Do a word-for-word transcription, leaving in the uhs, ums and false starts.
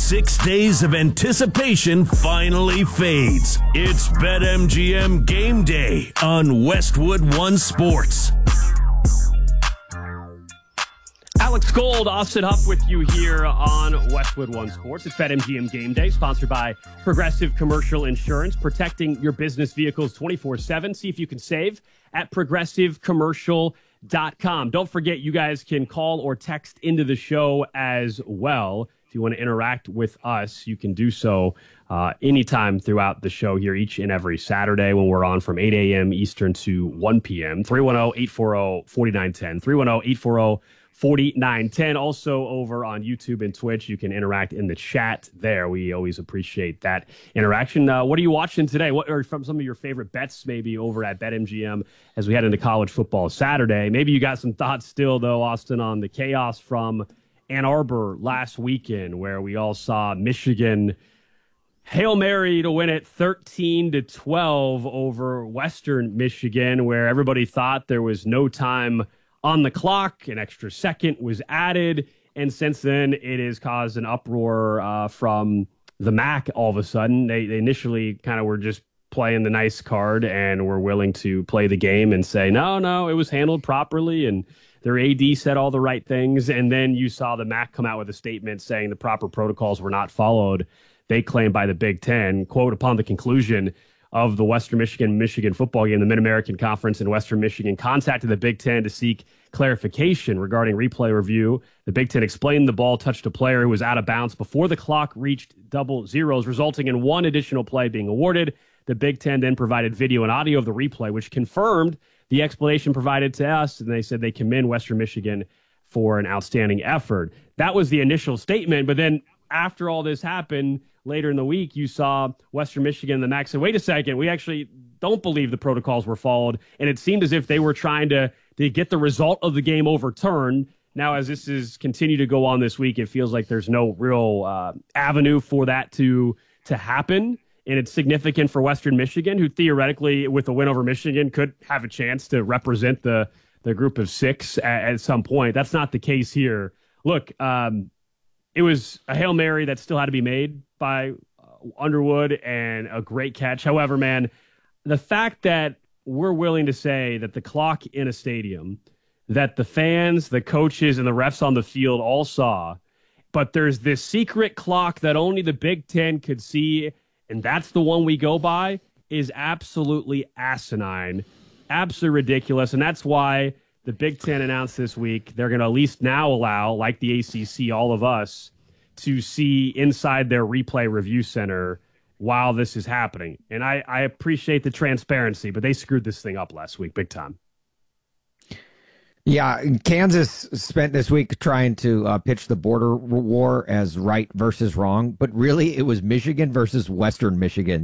Six days of anticipation finally fades. It's BetMGM Game Day on Westwood One Sports. Alex Gold, Austin Huff with you here on Westwood One Sports. It's BetMGM Game Day, sponsored by Progressive Commercial Insurance, protecting your business vehicles twenty-four seven. See if you can save at progressive commercial dot com. Don't forget, you guys can call or text into the show as well. If you want to interact with us, you can do so uh, anytime throughout the show here, each and every Saturday when we're on from eight a.m. Eastern to one p.m. three one zero, eight four zero, four nine one zero. three one zero, eight four zero, four nine one zero. Also over on YouTube and Twitch, you can interact in the chat there. We always appreciate that interaction. Uh, what are you watching today? What are from some of your favorite bets maybe over at BetMGM as we head into college football Saturday? Maybe you got some thoughts still, though, Austin, on the chaos from Ann Arbor last weekend, where we all saw Michigan Hail Mary to win it thirteen to twelve over Western Michigan, where everybody thought there was no time on the clock. An extra second was added, and since then it has caused an uproar uh, from the M A C. All of a sudden, they, they initially kind of were just playing the nice card and were willing to play the game and say, no, no, it was handled properly, and their A D said all the right things. And then you saw the M A C come out with a statement saying the proper protocols were not followed, they claim, by the Big Ten. Quote, upon the conclusion of the Western Michigan-Michigan football game, the Mid-American Conference in Western Michigan contacted the Big Ten to seek clarification regarding replay review. The Big Ten explained the ball touched a player who was out of bounds before the clock reached double zeros, resulting in one additional play being awarded. The Big Ten then provided video and audio of the replay, which confirmed the explanation provided to us, and they said they commend Western Michigan for an outstanding effort. That was the initial statement, but then after all this happened, later in the week, you saw Western Michigan and the M A C say, wait a second, we actually don't believe the protocols were followed, and it seemed as if they were trying to, to get the result of the game overturned. Now, as this is continued to go on this week, it feels like there's no real uh, avenue for that to to happen. And it's significant for Western Michigan, who theoretically, with a win over Michigan, could have a chance to represent the, the group of six at, at some point. That's not the case here. Look, um, it was a Hail Mary that still had to be made by uh, Underwood, and a great catch. However, man, the fact that we're willing to say that the clock in a stadium, that the fans, the coaches, and the refs on the field all saw, but there's this secret clock that only the Big Ten could see, and that's the one we go by, is absolutely asinine, absolutely ridiculous. And that's why the Big Ten announced this week they're going to at least now allow, like the A C C, all of us to see inside their replay review center while this is happening. And I, I appreciate the transparency, but they screwed this thing up last week big time. Yeah, Kansas spent this week trying to uh, pitch the border war as right versus wrong, but really it was Michigan versus Western Michigan.